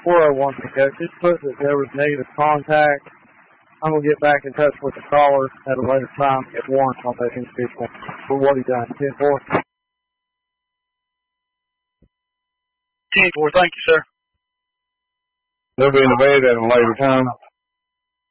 401 pickup. Just put that there was negative contact. I'm going to get back in touch with the caller at a later time, get warrants on that individual for what he done. 10-4. 10-4, thank you, sir. They'll be in the bed at a later time.